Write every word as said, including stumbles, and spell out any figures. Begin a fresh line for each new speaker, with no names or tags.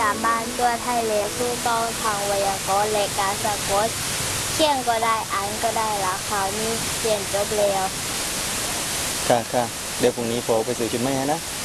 การบ้านตัวไทยเรียนถูกต้องทางไวยากรณ์และการสะกดเขียนก็ได้อ่านก็ได้ละคราวนี้เรียนจบแล้ว
ค่ะค่ะเดี๋ยวพรุ่งนี้ผมไปซื้อชุดใหม่ให้นะ